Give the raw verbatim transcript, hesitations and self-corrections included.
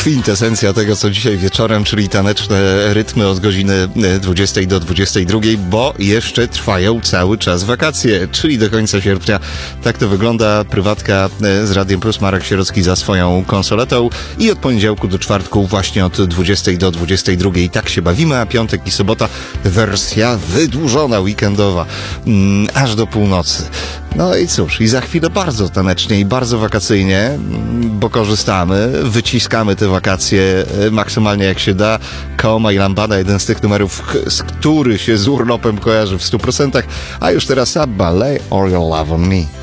kwintesencja tego, co dzisiaj wieczorem, czyli taneczne rytmy od godziny dwudziestej do dwudziestej drugiej, bo jeszcze trwają cały czas wakacje, czyli do końca sierpnia. Tak to wygląda. Prywatka z Radiem Plus, Marek Sierocki za swoją konsoletą i od poniedziałku do czwartku właśnie od dwudziestej do dwudziestej drugiej. Tak się bawimy, a piątek i sobota wersja wydłużona, weekendowa, mm, aż do północy. No i cóż, i za chwilę bardzo tanecznie i bardzo wakacyjnie, bo korzystamy, wyciskamy te wakacje maksymalnie jak się da. Koma i Lambada, jeden z tych numerów, z który się z urlopem kojarzy w stu procentach, a już teraz Abba, Lay All Your Love on Me.